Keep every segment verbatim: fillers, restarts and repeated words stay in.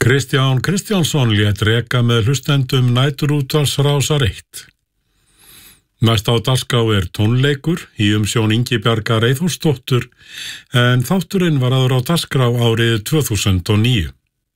Kristján Kristjánsson lét reka með hlustendum næturútvarpsrásar eitt. Næst á dagskrá er tónleikur í umsjón Ingibjargar Eyþórsdóttur en þátturinn var áður á dagskrá árið tvö þúsund og níu.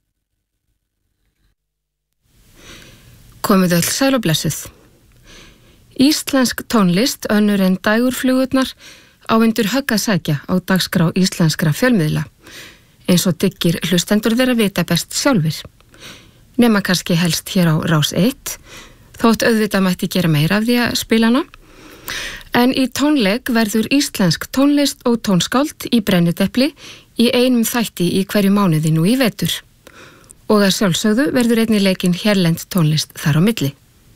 Komið öll sæl og blessuð. Íslensk tónlist önnur en dægurflugurnar á undir högg að sækja á dagskrá íslenskra fjölmiðla, eins og dyggir hlustendur þeirra vita best sjálfir. Nema kannski helst hér á Rás eitt, þótt auðvitað mætti gera meira af því að spila hana. En í tónleik verður íslensk tónlist og tónskáld í brennidepli í einum þætti í hverju mánuði nú í vetur. Og að sjálfsögðu verður einnig leikinn hérlend tónlist þar á milli.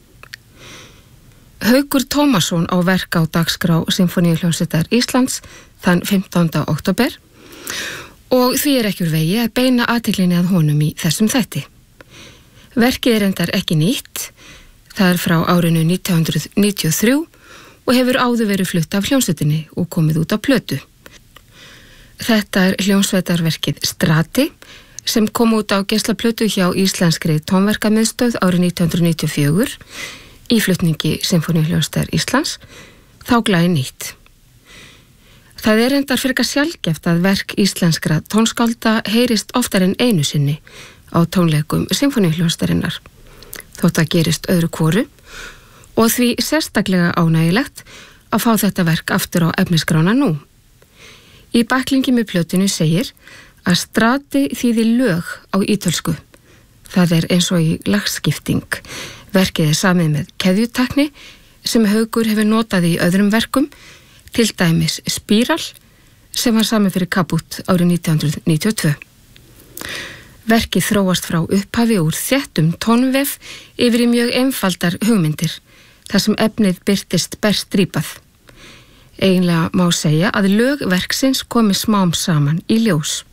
Haukur Tómasson á verk á dagskrá Sinfóníuhljómsveitar Íslands þann fimmtánda október og því er ekki úr vegi að beina athyglinni að honum í þessum þætti. Verkið er endar ekki nýtt, það er frá árinu nítján hundruð níutíu og þrjú og hefur áður verið flutt af hljómsveitinni og komið út á plötu. Þetta er hljómsveitarverkið Strati sem kom út á geislaplötu hjá Íslenskri tónverkamiðstöð árið nítján hundruð níutíu og fjögur í flutningi Sinfóníuhljómsveitar Íslands, þá glagi nýtt. Það er endar frekar sjaldgæft að verk íslenskra tónskálda heyrist oftar en einu sinni á tónleikum Sinfóníuhljómsveitarinnar, þótt að gerist öðru hvoru og því sérstaklega ánægilegt að fá þetta verk aftur á efnisskrána nú. Í bæklingi með plötinu segir að Strati þýðir lög á ítölsku. Það er eins og í lagskipting. Verkið er samið með keðjutekni sem Haukur hefur notað í öðrum verkum, til dæmis Spíral sem var samið fyrir Kaput árið nítján hundruð níutíu og tvö. Verkið þróast frá upphafi úr þéttum tónvef yfir í mjög einfaldar hugmyndir, þar sem efnið birtist berst drípað. Eiginlega má segja að lög verksins komi smám saman í ljós.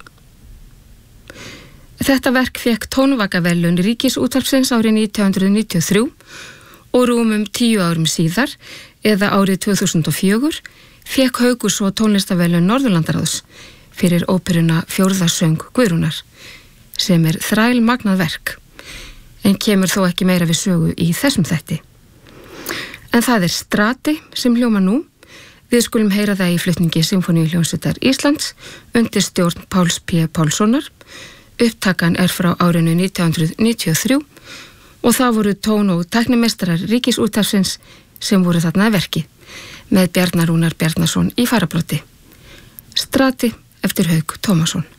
Þetta verk fékk tónvakaverðlaun Ríkisútvarpsins árið nítján hundruð níutíu og þrjú og rúmum tíu árum síðar, eða árið tvö þúsund og fjögur, fékk Haukur svo tónlistaverðlaun Norðurlandaráðs fyrir óperuna Fjórðasöng Guðrúnar, sem er þræl magnað verk, en kemur þó ekki meira við sögu í þessum þætti. En það er Strati sem hljóma nú. Við skulum heyra það í flutningi Sinfóníuhljómsveitar Íslands undir stjórn Páls P. Pálssonar. Upptakan er frá árinu nítján hundruð níutíu og þrjú og það voru tón- og tæknimeistarar Ríkisútvarpsins sem voru þarna að verki, með Bjarnar Rúnar Bjarnason í fararbroddi. Strati eftir Hauk Tómasson.